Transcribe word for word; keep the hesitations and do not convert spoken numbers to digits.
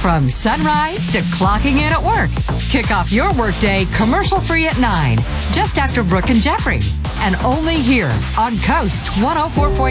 From sunrise to clocking in at work. Kick off your workday commercial-free at nine, just after Brooke and Jeffrey. And only here on Coast one oh four point